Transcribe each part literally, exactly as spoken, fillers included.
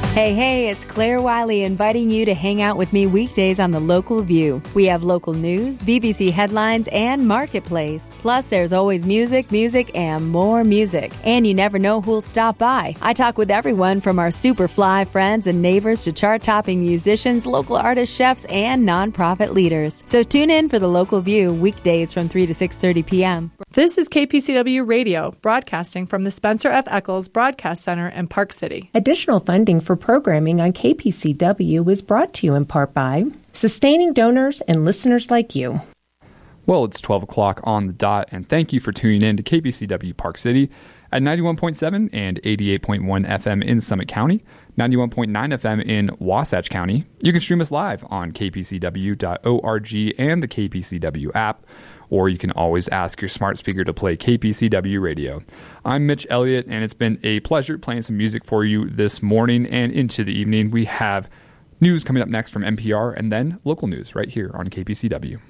Hey, hey, it's Claire Wiley inviting you to hang out with me weekdays on The Local View. We have local news, B B C headlines, and Marketplace. Plus, there's always music, music, and more music. And you never know who'll stop by. I talk with everyone from our super fly friends and neighbors to chart-topping musicians, local artists, chefs, and nonprofit leaders. So tune in for The Local View weekdays from three to six thirty p.m. This is K P C W Radio, broadcasting from the Spencer F. Eccles Broadcast Center in Park City. Additional funding for programming on K P C W is brought to you in part by sustaining donors and listeners like you. Well, it's twelve o'clock on the dot, and thank you for tuning in to K P C W Park City at ninety-one point seven and eighty-eight point one F M in Summit County, ninety-one point nine F M in Wasatch County. You can stream us live on k p c w dot org and the K P C W app, or you can always ask your smart speaker to play K P C W Radio. I'm Mitch Elliott, and it's been a pleasure playing some music for you this morning and into the evening. We have news coming up next from N P R, and then local news right here on K P C W.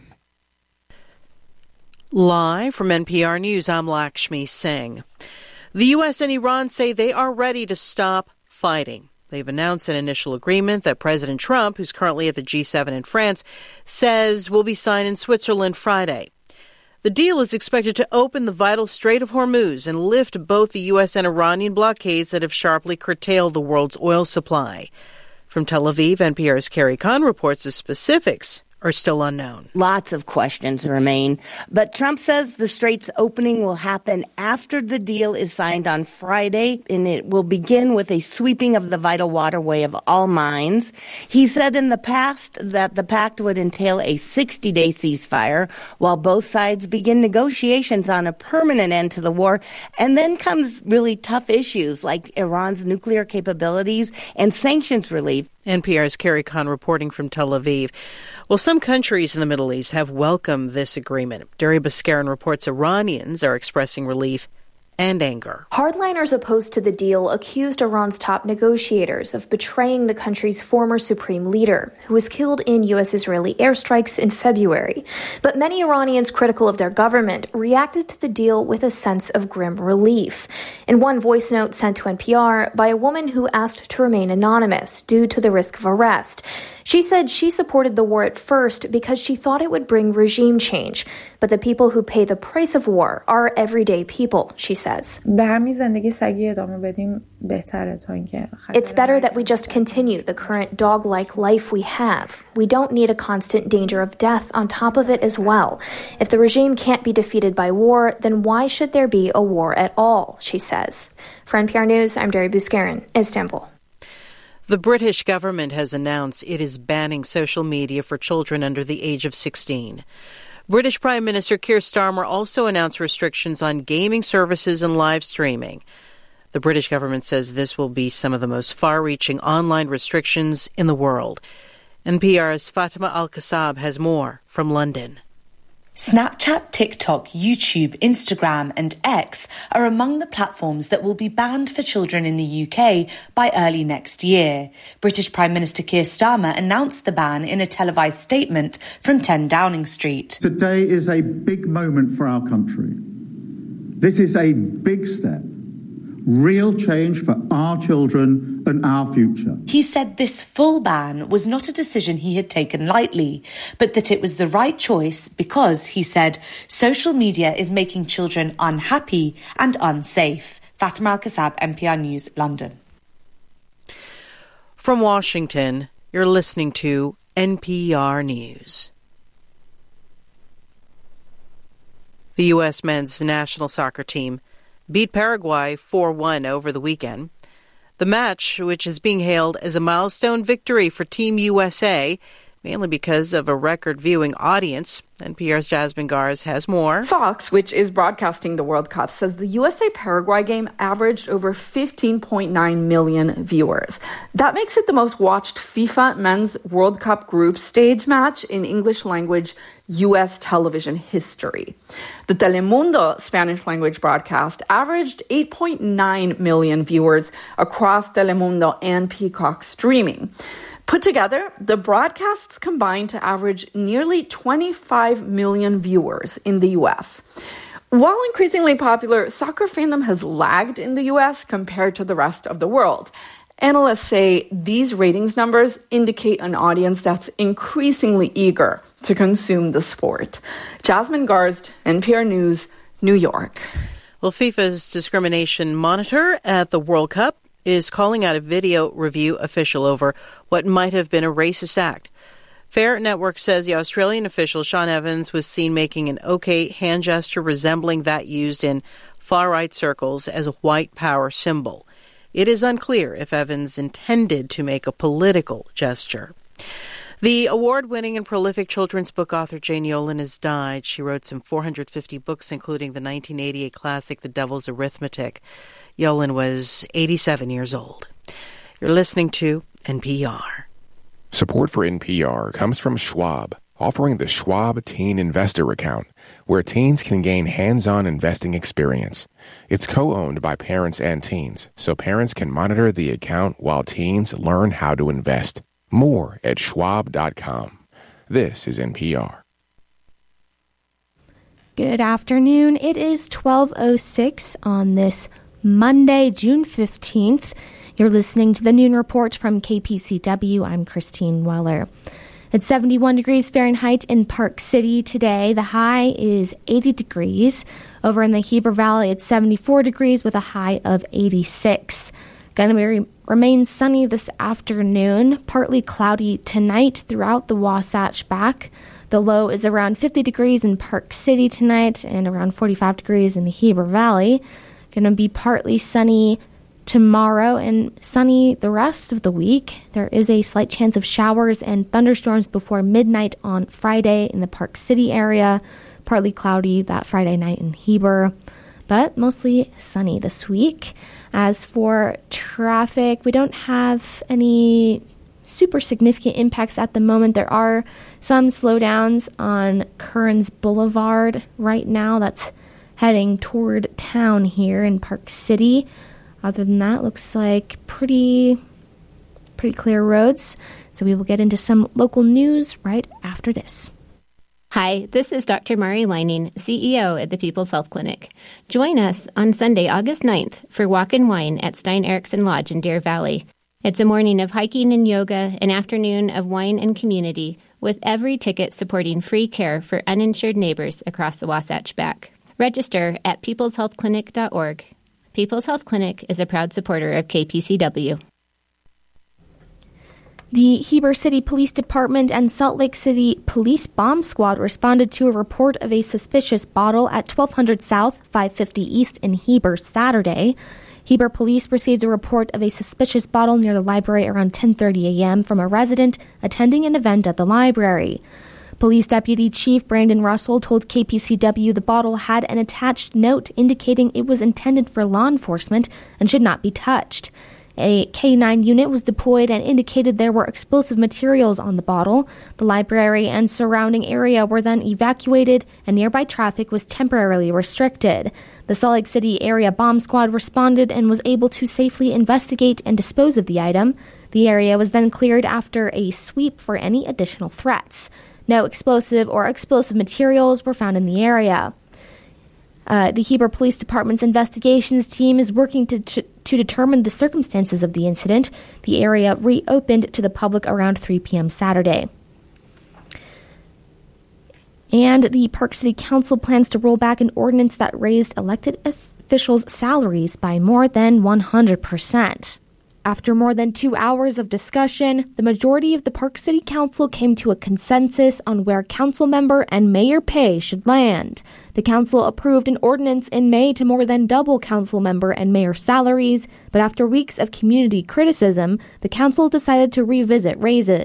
Live from N P R News, I'm Lakshmi Singh. The U S and Iran say they are ready to stop fighting. They've announced an initial agreement that President Trump, who's currently at the G seven in France, says will be signed in Switzerland Friday. The deal is expected to open the vital Strait of Hormuz and lift both the U S and Iranian blockades that have sharply curtailed the world's oil supply. From Tel Aviv, N P R's Carrie Kahn reports the specifics are still unknown. Lots of questions remain, but Trump says the strait's opening will happen after the deal is signed on Friday, and it will begin with a sweeping of the vital waterway of all mines. He said in the past that the pact would entail a sixty-day ceasefire while both sides begin negotiations on a permanent end to the war, and then comes really tough issues like Iran's nuclear capabilities and sanctions relief. N P R's Carrie Kahn reporting from Tel Aviv. Well, some countries in the Middle East have welcomed this agreement. Duri Baskarin reports Iranians are expressing relief and anger. Hardliners opposed to the deal accused Iran's top negotiators of betraying the country's former supreme leader, who was killed in U S-Israeli airstrikes in February. But many Iranians critical of their government reacted to the deal with a sense of grim relief. In one voice note sent to N P R by a woman who asked to remain anonymous due to the risk of arrest, she said she supported the war at first because she thought it would bring regime change. But the people who pay the price of war are everyday people, she says. It's better that we just continue the current dog-like life we have. We don't need a constant danger of death on top of it as well. If the regime can't be defeated by war, then why should there be a war at all, she says. For N P R News, I'm Duri Baskarin, Istanbul. The British government has announced it is banning social media for children under the age of sixteen. British Prime Minister Keir Starmer also announced restrictions on gaming services and live streaming. The British government says this will be some of the most far-reaching online restrictions in the world. N P R's Fatima Al-Kassab has more from London. Snapchat, TikTok, YouTube, Instagram and X are among the platforms that will be banned for children in the U K by early next year. British Prime Minister Keir Starmer announced the ban in a televised statement from ten Downing Street. Today is a big moment for our country. This is a big step. Real change for our children and our future. He said this full ban was not a decision he had taken lightly, but that it was the right choice because, he said, social media is making children unhappy and unsafe. Fatima Al-Kassab, N P R News, London. From Washington, you're listening to N P R News. The U S men's national soccer team beat Paraguay four one over the weekend. The match, which is being hailed as a milestone victory for Team U S A, mainly because of a record viewing audience. N P R's Jasmine Gars has more. Fox, which is broadcasting the World Cup, says the U S A-Paraguay game averaged over fifteen point nine million viewers. That makes it the most watched FIFA Men's World Cup group stage match in English-language U S television history. The Telemundo Spanish-language broadcast averaged eight point nine million viewers across Telemundo and Peacock streaming. Put together, the broadcasts combined to average nearly twenty-five million viewers in the U S. While increasingly popular, soccer fandom has lagged in the U S compared to the rest of the world. Analysts say these ratings numbers indicate an audience that's increasingly eager to consume the sport. Jasmine Garst, N P R News, New York. Well, FIFA's discrimination monitor at the World Cup is calling out a video review official over what might have been a racist act. Fair Network says the Australian official, Sean Evans, was seen making an OK hand gesture resembling that used in far-right circles as a white power symbol. It is unclear if Evans intended to make a political gesture. The award-winning and prolific children's book author Jane Yolen has died. She wrote some four hundred fifty books, including the nineteen eighty-eight classic The Devil's Arithmetic. Yolen was eighty-seven years old. You're listening to N P R. Support for N P R comes from Schwab, offering the Schwab Teen Investor Account, where teens can gain hands-on investing experience. It's co-owned by parents and teens, so parents can monitor the account while teens learn how to invest. More at schwab dot com. This is N P R. Good afternoon. It is twelve oh six on this Monday, June fifteenth. You're listening to the Noon Report from K P C W. I'm Christine Weller. It's seventy-one degrees Fahrenheit in Park City today. The high is eighty degrees. Over in the Heber Valley, it's seventy-four degrees with a high of eighty-six. Going to be, remain sunny this afternoon, partly cloudy tonight throughout the Wasatch Back. The low is around fifty degrees in Park City tonight and around forty-five degrees in the Heber Valley. Going to be partly sunny tomorrow and sunny the rest of the week. There is a slight chance of showers and thunderstorms before midnight on Friday in the Park City area. Partly cloudy that Friday night in Heber, but mostly sunny this week. As for traffic, we don't have any super significant impacts at the moment. There are some slowdowns on Kearns Boulevard right now. That's heading toward town here in Park City. Other than that, looks like pretty, pretty clear roads. So we will get into some local news right after this. Hi, this is Doctor Mari Lining, C E O at the People's Health Clinic. Join us on Sunday, August ninth for Walk and Wine at Stein Eriksen Lodge in Deer Valley. It's a morning of hiking and yoga, an afternoon of wine and community, with every ticket supporting free care for uninsured neighbors across the Wasatch Back. Register at peoples health clinic dot org. People's Health Clinic is a proud supporter of K P C W. The Heber City Police Department and Salt Lake City Police Bomb Squad responded to a report of a suspicious bottle at twelve hundred South, five fifty East in Heber Saturday. Heber police received a report of a suspicious bottle near the library around ten thirty a.m. from a resident attending an event at the library. Police Deputy Chief Brandon Russell told K P C W the bottle had an attached note indicating it was intended for law enforcement and should not be touched. A K nine unit was deployed and indicated there were explosive materials on the bottle. The library and surrounding area were then evacuated and nearby traffic was temporarily restricted. The Salt Lake City Area Bomb Squad responded and was able to safely investigate and dispose of the item. The area was then cleared after a sweep for any additional threats. No explosive or explosive materials were found in the area. Uh, the Heber Police Department's investigations team is working to, to to determine the circumstances of the incident. The area reopened to the public around three p.m. Saturday. And the Park City Council plans to roll back an ordinance that raised elected officials' salaries by more than one hundred percent. After more than two hours of discussion, the majority of the Park City Council came to a consensus on where council member and mayor pay should land. The council approved an ordinance in May to more than double council member and mayor salaries, but after weeks of community criticism, the council decided to revisit raises.